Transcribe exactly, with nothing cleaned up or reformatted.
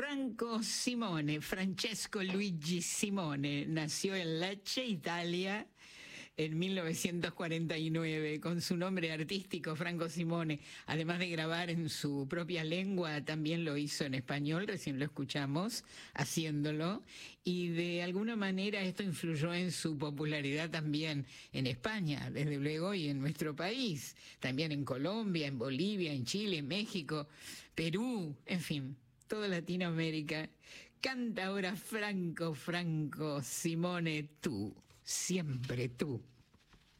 Franco Simone, Francesco Luigi Simone, nació en Lecce, Italia, en mil novecientos cuarenta y nueve, con su nombre artístico Franco Simone. Además de grabar en su propia lengua, también lo hizo en español, recién lo escuchamos haciéndolo, y de alguna manera esto influyó en su popularidad también en España, desde luego, y en nuestro país, también en Colombia, en Bolivia, en Chile, en México, Perú, en fin, toda Latinoamérica. Canta ahora Franco, Franco Simone, tú, siempre tú.